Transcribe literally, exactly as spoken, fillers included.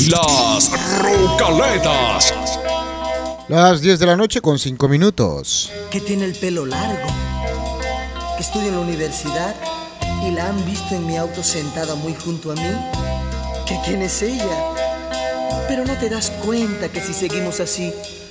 Las Rocaletas. Las diez de la noche con cinco minutos. Que tiene el pelo largo, que estudia en la universidad y la han visto en mi auto sentada muy junto a mí. ¿Que quién es ella? Pero no te das cuenta que si seguimos así